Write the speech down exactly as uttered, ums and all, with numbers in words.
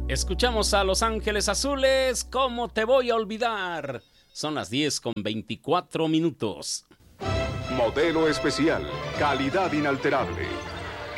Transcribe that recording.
Escuchamos a Los Ángeles Azules, ¿cómo te voy a olvidar? Son las diez con veinticuatro minutos. Modelo especial, calidad inalterable.